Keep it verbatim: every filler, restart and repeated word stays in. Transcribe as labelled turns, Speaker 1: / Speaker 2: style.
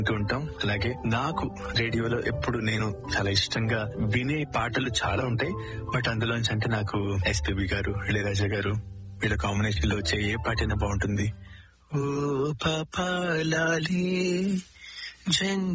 Speaker 1: వింటూ ఉంటాం. అలాగే నాకు రేడియోలో ఎప్పుడు నేను చాలా ఇష్టంగా వినే పాటలు చాలా ఉంటాయి. బట్ అందులోంచి అంటే నాకు ఎస్పీబీ గారు, ఇళయరాజా గారు వీళ్ళ కాంబినేషన్ లో వచ్చే ఏ పాటైనా బాగుంటుంది. ఓ పాపాలాలి జన్